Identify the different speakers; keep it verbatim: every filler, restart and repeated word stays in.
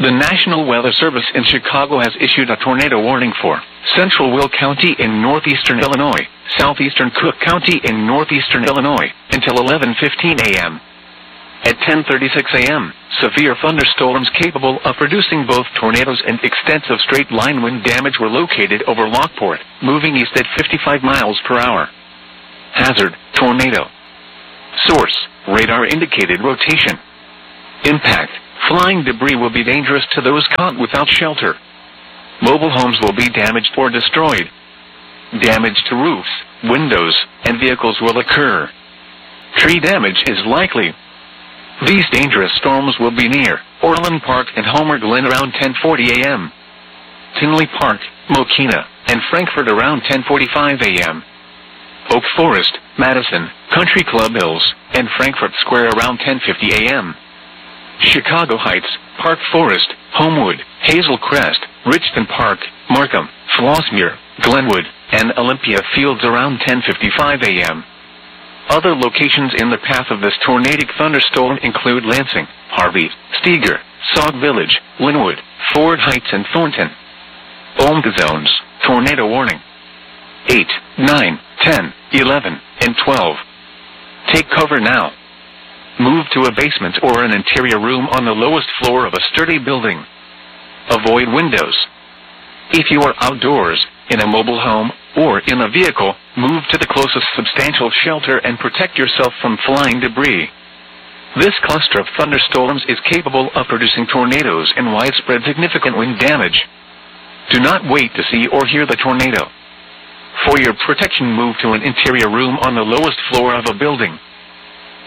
Speaker 1: The National Weather Service in Chicago has issued a tornado warning for central Will County in northeastern Illinois, southeastern Cook County in northeastern Illinois, until eleven fifteen a m At ten thirty-six a m, severe thunderstorms capable of producing both tornadoes and extensive straight-line wind damage were located over Lockport, moving east at fifty-five miles per hour. Hazard: tornado. Source: radar indicated rotation. Impact: flying debris will be dangerous to those caught without shelter. Mobile homes will be damaged or destroyed. Damage to roofs, windows, and vehicles will occur. Tree damage is likely. These dangerous storms will be near Orland Park and Homer Glen around ten forty a m Tinley Park, Mokena, and Frankfort around ten forty-five a m Oak Forest, Madison, Country Club Hills, and Frankfort Square around ten fifty a m Chicago Heights, Park Forest, Homewood, Hazel Crest, Richton Park, Markham, Flossmoor, Glenwood, and Olympia Fields around ten fifty-five a m Other locations in the path of this tornadic thunderstorm include Lansing, Harvey, Steger, Sauk Village, Linwood, Ford Heights, and Thornton. Omega zones, tornado warning. eight, nine, ten, eleven, and twelve. Take cover now. Move to a basement or an interior room on the lowest floor of a sturdy building. Avoid windows. If you are outdoors, in a mobile home, or in a vehicle, move to the closest substantial shelter and protect yourself from flying debris. This cluster of thunderstorms is capable of producing tornadoes and widespread significant wind damage. Do not wait to see or hear the tornado. For your protection, move to an interior room on the lowest floor of a building.